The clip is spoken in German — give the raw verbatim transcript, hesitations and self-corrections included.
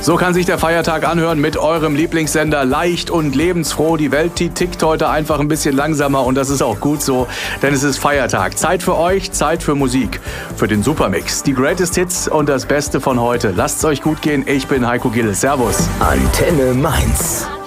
So kann sich der Feiertag anhören mit eurem Lieblingssender. Leicht und lebensfroh. Die Welt tickt heute einfach ein bisschen langsamer und das ist auch gut so, denn es ist Feiertag. Zeit für euch, Zeit für Musik, für den Supermix. Die Greatest Hits und das Beste von heute. Lasst's euch gut gehen. Ich bin Heiko Gill. Servus. Antenne Mainz.